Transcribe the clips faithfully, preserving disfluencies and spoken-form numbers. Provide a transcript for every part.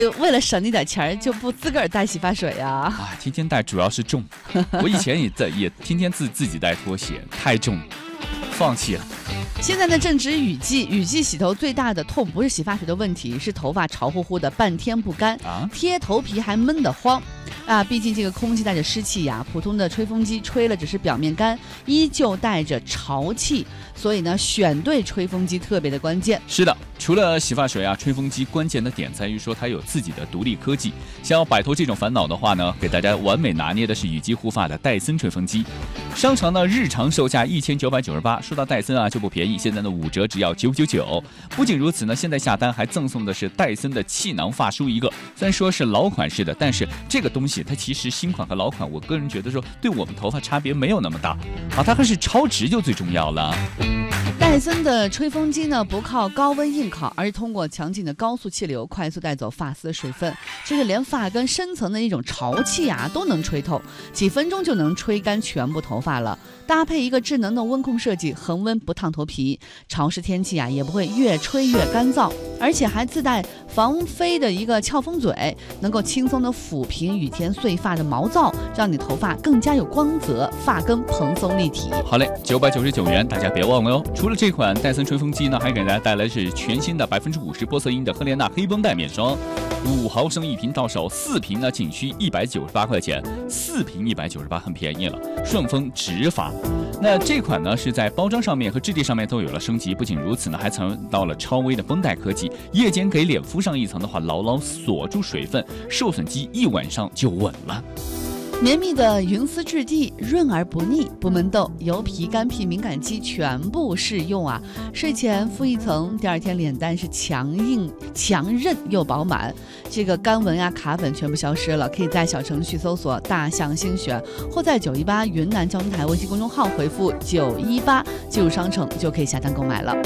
为了省那点钱就不自个儿带洗发水呀、啊？ 啊，天天带主要是重。我以前也在也天天自自己带拖鞋，太重，放弃了。 现在呢正值雨季，雨季洗头最大的痛不是洗发水的问题，是头发潮乎乎的半天不干，啊、贴头皮还闷得慌。啊，毕竟这个空气带着湿气呀，普通的吹风机吹了只是表面干，依旧带着潮气，所以呢，选对吹风机特别的关键。 是的，除了洗发水啊，吹风机关键的点在于说它有自己的独立科技。想要摆脱这种烦恼的话呢，给大家完美拿捏的是雨季护发的戴森吹风机。商城呢日常售价一千九百九十八，说到戴森啊就不便宜，现在的五折只要九九九。不仅如此呢，现在下单还赠送的是戴森的气囊发梳一个。虽然说是老款式的，但是这个东西它其实新款和老款，我个人觉得说对我们头发差别没有那么大啊，它还是超值就最重要了。 戴森的吹风机呢，不靠高温硬烤，而是通过强劲的高速气流快速带走发丝的水分，甚至连发根深层的一种潮气啊都能吹透，几分钟就能吹干全部头发了。搭配一个智能的温控设计，恒温不烫头皮，潮湿天气啊也不会越吹越干燥，而且还自带防飞的一个翘风嘴，能够轻松的抚平雨天碎发的毛躁，让你头发更加有光泽，发根蓬松立体。 好嘞，九百九十九元，大家别忘了哟。除了这款戴森吹风机呢，还给大家带来是全新的百分之五十玻色因的赫莲娜黑绷带面霜，五毫升一瓶到手，四瓶呢仅需一百九十八块钱，四瓶一百九十八很便宜了。顺丰植发。那这款呢是在包装上面和质地上面都有了升级，不仅如此呢，还曾到了超微的绷带科技，夜间给脸敷上一层的话，牢牢锁住水分，受损肌一晚上就稳了。 绵密的云丝质地，润而不腻，不闷痘，油皮、干皮、敏感肌全部适用啊！睡前敷一层，第二天脸蛋是强硬、强韧又饱满，这个干纹啊、卡粉全部消失了。可以在小程序搜索"大象精选"，或在九一八云南交通台微信公众号回复"九一八"进入商城，就可以下单购买了。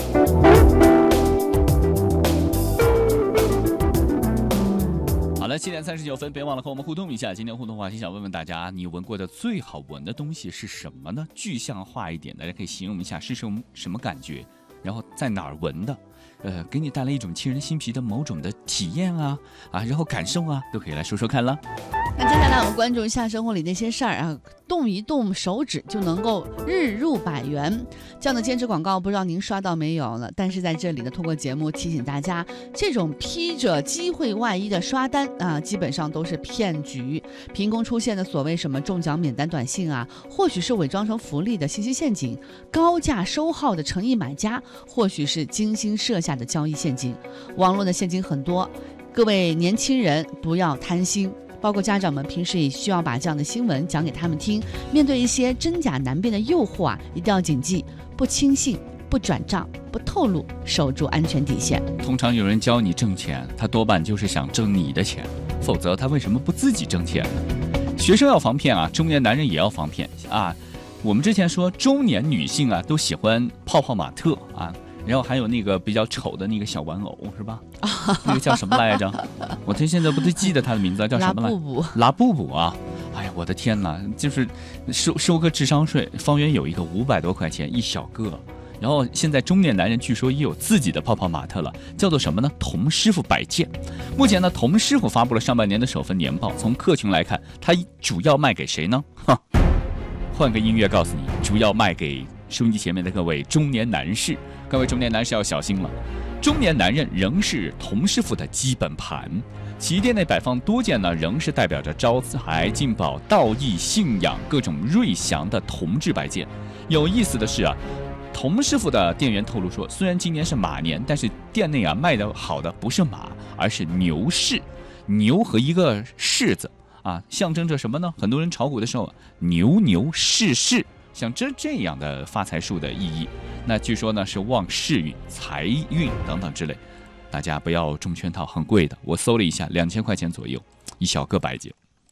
好了，七点三十九分，别忘了和我们互动一下。今天互动话题想问问大家，你闻过的最好闻的东西是什么呢？具象化一点，大家可以形容一下是什什么感觉，然后在哪儿闻的，呃，给你带来一种沁人心脾的某种的体验啊啊，然后感受啊，都可以来说说看了。 那接下来我们关注一下生活里那些事儿啊，动一动手指就能够日入百元，这样的兼职广告不知道您刷到没有了？但是在这里呢，通过节目提醒大家，这种披着机会外衣的刷单啊，基本上都是骗局。凭空出现的所谓什么中奖免单短信啊，或许是伪装成福利的信息陷阱；高价收号的诚意买家，或许是精心设下的交易陷阱。网络的陷阱很多，各位年轻人不要贪心。包括家长们平时也需要把这样的新闻讲给他们听。面对一些真假难辨的诱惑啊，一定要谨记：不轻信、不转账、不透露，守住安全底线。 通常有人教你挣钱，他多半就是想挣你的钱，否则他为什么不自己挣钱呢？学生要防骗啊，中年男人也要防骗啊。我们之前说，中年女性啊都喜欢泡泡玛特啊。然后还有那个比较丑的那个小玩偶是吧？那个叫什么来着？我他现在不都记得他的名字叫什么来？ 拉布布， 拉布布啊！哎呀，我的天哪！就是收收个智商税，方圆有一个五百多块钱一小个。然后现在中年男人据说也有自己的泡泡玛特了，叫做什么呢？童师傅摆件。目前呢，童师傅发布了上半年的首份年报，从客群来看，它主要卖给谁呢？哈，换个音乐告诉你，主要卖给收音机前面的各位中年男士。各位中年男士要小心了，中年男人仍是童师傅的基本盘。旗店内摆放多件呢，仍是代表着招财进宝、道义、信仰各种瑞祥的铜制摆件。有意思的是啊，童师傅的店员透露说，虽然今年是马年，但是店内啊卖的好的不是马，而是牛市，牛和一个柿子啊，象征着什么呢？很多人炒股的时候，牛牛柿柿。像这这样的发财树的意义，那据说呢是旺世运、财运等等之类，大家不要中圈套，很贵的。我搜了一下，两千块钱左右，一小个摆件。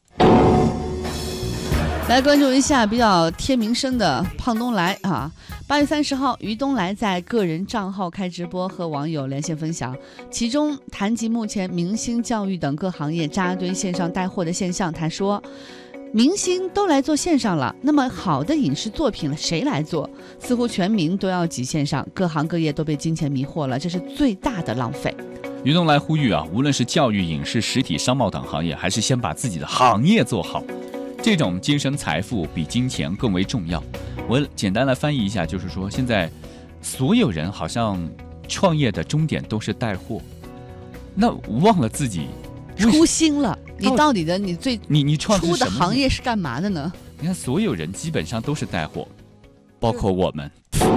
来关注一下比较贴名声的胖东来啊！八月三十号，于东来在个人账号开直播，和网友连线分享，其中谈及目前明星、教育等各行业扎堆线上带货的现象，他说。明星都来做线上了，那么好的影视作品了谁来做？似乎全民都要挤线上，各行各业都被金钱迷惑了，这是最大的浪费。 于东来呼吁啊，无论是教育、影视、实体、商贸等行业，还是先把自己的行业做好，这种精神财富比金钱更为重要。我简单来翻译一下，就是说现在所有人好像创业的终点都是带货，那忘了自己初心了。你到底的你最你你创初的行业是干嘛的呢？ 你看所有人基本上都是带货，包括我们。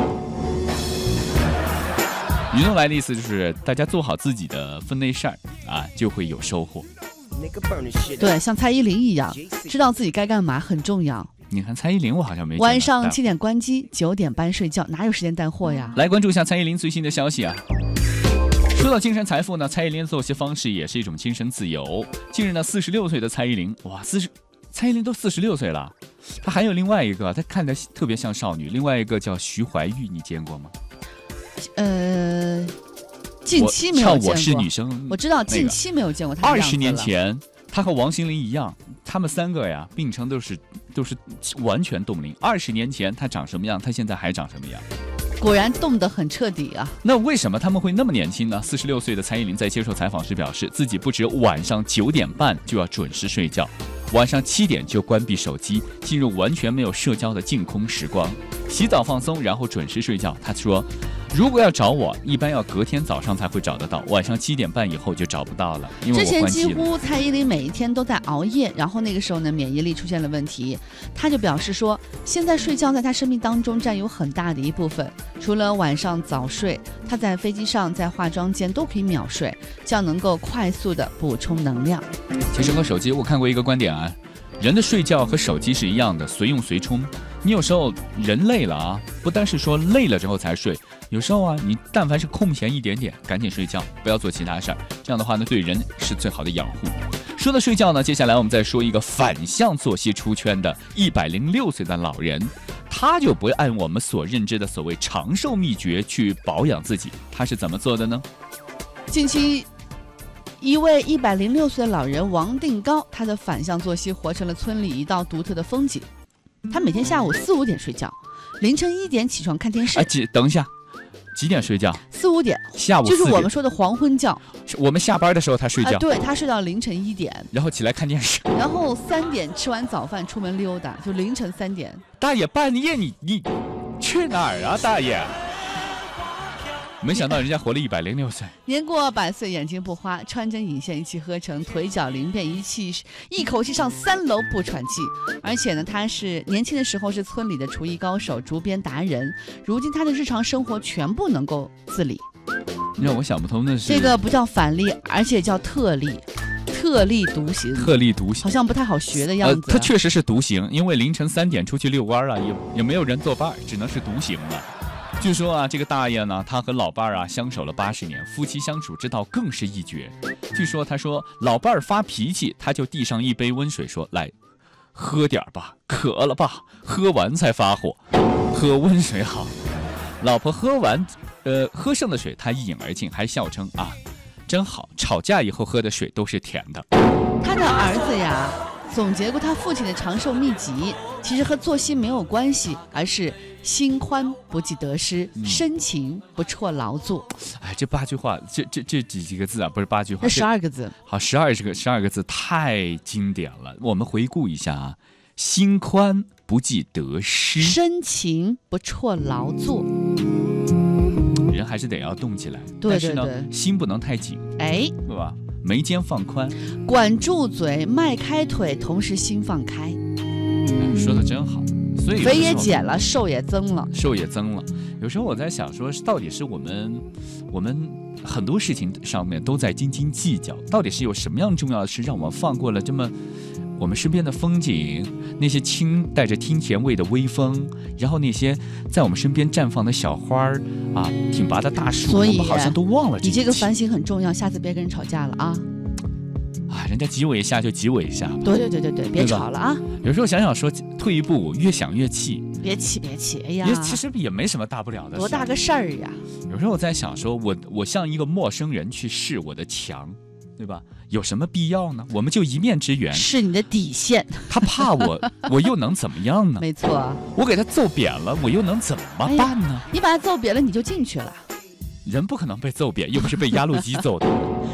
于东来的意思就是大家做好自己的分内事儿啊，就会有收获。 对，像蔡依林一样，知道自己该干嘛很重要。 你看蔡依林，我好像没晚上七点关机，九点半睡觉，哪有时间带货呀？ 来关注一下蔡依林最新的消息啊。说到精神财富呢，蔡依林的作息方式也是一种精神自由。近日呢，四十六岁的蔡依林，哇，四十，蔡依林都四十六岁了，她还有另外一个，她看着特别像少女，另外一个叫徐怀钰，你见过吗？ 呃，近期没有见过。 我是女生， 我知道近期没有见过她。 二十年前，她和王心凌一样，他们三个呀，病程都是都是完全冻龄。二十年前她长什么样，她现在还长什么样？ 果然冻得很彻底啊！ 那为什么他们会那么年轻呢？四十六岁的蔡依林在接受采访时表示，自己不止晚上九点半就要准时睡觉，晚上七点就关闭手机，进入完全没有社交的净空时光，洗澡放松，然后准时睡觉。他说，如果要找我，一般要隔天早上才会找得到，晚上七点半以后就找不到了，因为我关机了。 之前几乎蔡依林每一天都在熬夜，然后那个时候呢，免疫力出现了问题，他就表示说，现在睡觉在他生命当中占有很大的一部分。除了晚上早睡，他在飞机上、在化妆间都可以秒睡，这样能够快速的补充能量。 其实和手机，我看过一个观点啊，人的睡觉和手机是一样的，随用随充。你有时候人累了啊，不单是说累了之后才睡，有时候啊，你但凡是空闲一点点，赶紧睡觉，不要做其他事儿。这样的话呢，对人是最好的养护。说到睡觉呢，接下来我们再说一个反向作息出圈的一百零六岁的老人，他就不会按我们所认知的所谓长寿秘诀去保养自己，他是怎么做的呢？ 近期一位一百零六岁的老人王定高，他的反向作息活成了村里一道独特的风景。他每天下午四五点睡觉，凌晨一点起床看电视。 哎，几等一下，几点睡觉？ 四五点， 下午就是我们说的黄昏觉。 我们下班的时候他睡觉， 啊、对他睡到凌晨一点， 然后起来看电视， 然后三点吃完早饭出门溜达，就凌晨三点。 大爷，半夜你你去哪儿啊，大爷？没想到人家活了一百零六岁， 年过百岁眼睛不花，穿针引线一气呵成，腿脚灵便，一气一口气上三楼不喘气。而且呢，他是年轻的时候是村里的厨艺高手、竹编达人，如今他的日常生活全部能够自理。 让我想不通的是， 这个不叫反例，而且叫特例。特立独行， 特立独行， 好像不太好学的样子。 呃，他确实是独行，因为凌晨三点出去遛弯啊，也也没有人作伴，只能是独行了。据说啊，这个大爷呢，他和老伴儿啊相守了八十年，夫妻相处之道更是一绝。据说他说，老伴儿发脾气，他就递上一杯温水，说：“来，喝点吧，渴了吧？喝完才发火，喝温水好。”老婆喝完，呃，喝剩的水，他一饮而尽，还笑称啊，真好，吵架以后喝的水都是甜的。 他的儿子呀，总结过他父亲的长寿秘籍，其实和作息没有关系，而是心宽不计得失，嗯、深情不辍劳作。 哎，这八句话，这这这几几个字啊，不是八句话， 这十二个字。 好，十二这个十二个字太经典了。我们回顾一下啊，心宽不计得失， 深情不辍劳作。 人还是得要动起来， 对对对， 但是呢，心不能太紧， 哎， 对吧？眉间放宽， 管住嘴，迈开腿，同时心放开。 哎、说的真好。所以肥也减了，瘦也增了， 瘦也增了。有时候我在想说，到底是我们，我们很多事情上面都在斤斤计较，到底是有什么样重要的事让我们放过了这么我们身边的风景，那些清带着听甜味的微风，然后那些在我们身边绽放的小花儿啊，挺拔的大树， 所以我们好像都忘了这。 你这个反省很重要，下次别跟人吵架了啊！ 啊，人家挤我一下就挤我一下吧。 对对对对对，别吵了啊！ 有时候想想说，退一步越想越气。 别气别气，哎呀， 其实也没什么大不了的， 多大个事儿呀！ 有时候我在想说，我我向一个陌生人去试我的墙，对吧？有什么必要呢？我们就一面之缘， 是你的底线。 他怕我，我又能怎么样呢？ 没错， 我给他揍扁了，我又能怎么办呢？ 哎、你把他揍扁了，你就进去了。 人不可能被揍扁，又不是被压路机揍的。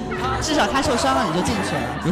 至少他受伤了你就进去了。